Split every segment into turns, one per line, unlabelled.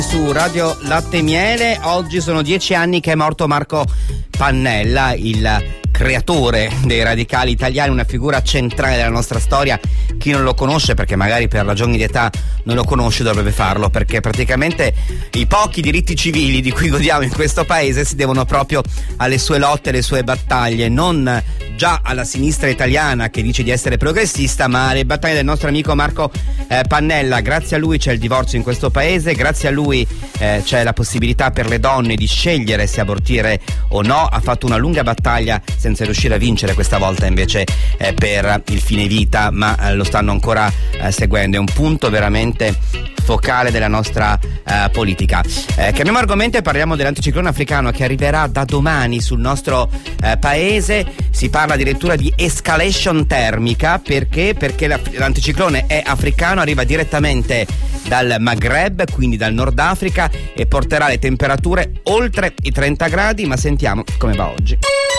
Su Radio Latte e Miele. Oggi sono 10 anni che è morto Marco Pannella, il creatore dei radicali italiani, una figura centrale della nostra storia. Chi non lo conosce, perché magari per ragioni di età non lo conosce, dovrebbe farlo, perché praticamente i pochi diritti civili di cui godiamo in questo paese si devono proprio alle sue lotte, alle sue battaglie, non già alla sinistra italiana che dice di essere progressista, ma alle battaglie del nostro amico Marco Pannella. Grazie a lui c'è il divorzio in questo paese, grazie a lui c'è la possibilità per le donne di scegliere se abortire o no. Ha fatto una lunga battaglia senza riuscire a vincere questa volta invece per il fine vita, ma lo stanno ancora seguendo. È un punto veramente focale della nostra politica. Cambiamo argomento e parliamo dell'anticiclone africano che arriverà da domani sul nostro paese. Si parla addirittura di escalation termica. Perché l'anticiclone è africano, arriva direttamente dal Maghreb, quindi dal Nord Africa, e porterà le temperature oltre i 30 gradi. Ma sentiamo come va oggi.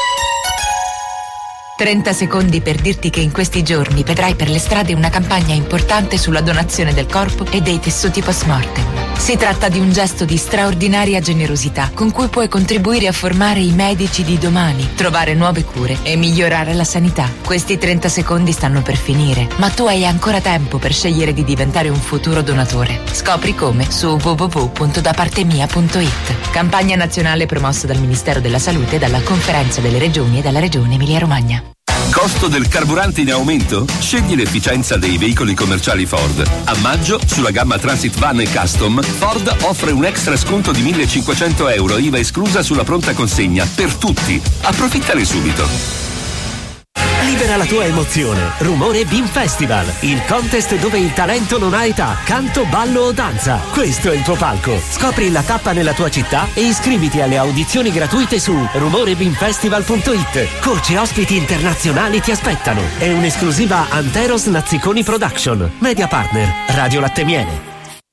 30 secondi per dirti che in questi giorni vedrai per le strade una campagna importante sulla donazione del corpo e dei tessuti post-mortem. Si tratta di un gesto di straordinaria generosità con cui puoi contribuire a formare i medici di domani, trovare nuove cure e migliorare la sanità. Questi 30 secondi stanno per finire, ma tu hai ancora tempo per scegliere di diventare un futuro donatore. Scopri come su www.dapartemia.it. Campagna nazionale promossa dal Ministero della Salute, dalla Conferenza delle Regioni e dalla Regione Emilia-Romagna.
Costo del carburante in aumento? Scegli l'efficienza dei veicoli commerciali Ford. A maggio, sulla gamma Transit Van e Custom, Ford offre un extra sconto di €1.500, IVA esclusa sulla pronta consegna, per tutti. Approfittane subito.
Libera la tua emozione. Rumore Beam Festival, il contest dove il talento non ha età, canto, ballo o danza. Questo è il tuo palco. Scopri la tappa nella tua città e iscriviti alle audizioni gratuite su rumorebeamfestival.it. Voci e ospiti internazionali ti aspettano. È un'esclusiva Anteros Nazziconi Production. Media partner Radio Latte Miele.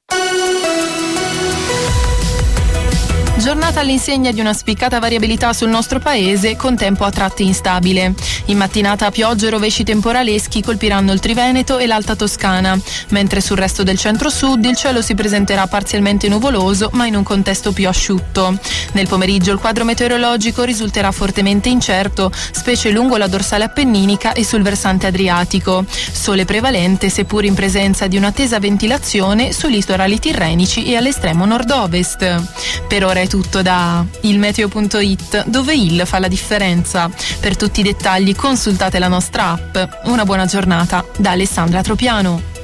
Giornata all'insegna di una spiccata variabilità sul nostro paese, con tempo a tratti instabile. In mattinata piogge e rovesci temporaleschi colpiranno il Triveneto e l'Alta Toscana, mentre sul resto del centro-sud il cielo si presenterà parzialmente nuvoloso, ma in un contesto più asciutto. Nel pomeriggio il quadro meteorologico risulterà fortemente incerto, specie lungo la dorsale appenninica e sul versante adriatico. Sole prevalente, seppur in presenza di una tesa ventilazione sui litorali tirrenici e all'estremo nord-ovest. Per ora è tutto da ilmeteo.it, dove il fa la differenza. Per tutti i dettagli consultate la nostra app. Una buona giornata da Alessandra Tropiano.